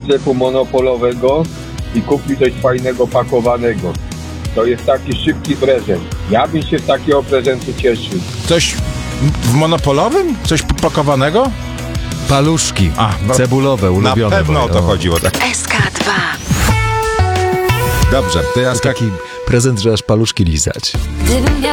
sklepu monopolowego i kupi coś fajnego, pakowanego. To jest taki szybki prezent. Ja bym się z takiego prezentu cieszył. Coś w monopolowym? Coś pakowanego? Paluszki, no, cebulowe, ulubione. Na pewno o to chodziło. Tak. SK2. Dobrze, to ja To taki prezent, że aż paluszki lizać.